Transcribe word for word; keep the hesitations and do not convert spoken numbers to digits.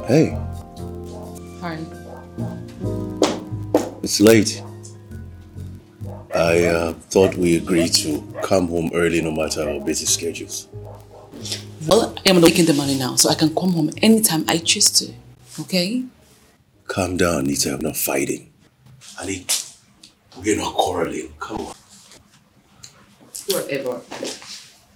Hey. Hi. It's late. I uh, thought we agreed to come home early no matter our busy schedules. Well, I am making the money now, so I can come home anytime I choose to. Okay? Calm down, Nita. I'm not fighting. Ali, we're not quarreling. Come on. Whatever.